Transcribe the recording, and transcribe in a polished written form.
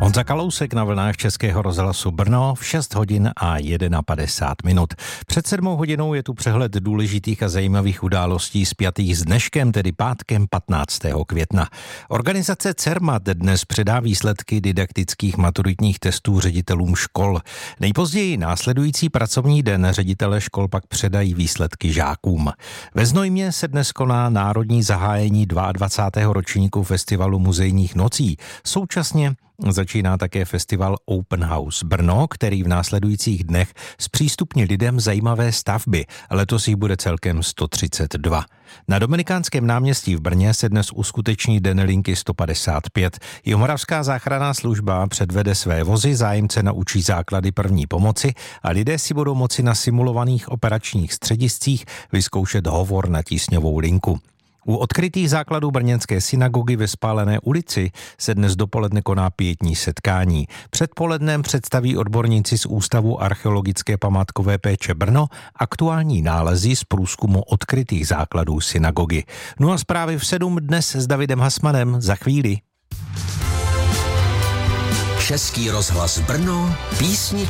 Honza Kalousek na vlnách Českého rozhlasu Brno v 6 hodin a 51 minut. Před 7 hodinou je tu přehled důležitých a zajímavých událostí spjatých s dneškem, tedy pátkem 15. května. Organizace Cermat dnes předá výsledky didaktických maturitních testů ředitelům škol. Nejpozději následující pracovní den ředitele škol pak předají výsledky žákům. Ve Znojmě se dnes koná národní zahájení 22. ročníku festivalu muzejních nocí. Současně začíná také festival Open House Brno, který v následujících dnech zpřístupní lidem zajímavé stavby. Letos jich bude celkem 132. Na Dominikánském náměstí v Brně se dnes uskuteční Den linky 155. Jihomoravská záchranná služba předvede své vozy, zájemce naučí základy první pomoci a lidé si budou moci na simulovaných operačních střediscích vyzkoušet hovor na tísňovou linku. U odkrytých základů brněnské synagogy ve Spálené ulici se dnes dopoledne koná pietní setkání. Předpolednem představí odborníci z Ústavu archeologické památkové péče Brno aktuální nálezy z průzkumu odkrytých základů synagogy. No a zprávy v 7 dnes s Davidem Hasmanem za chvíli. Český rozhlas Brno, písničky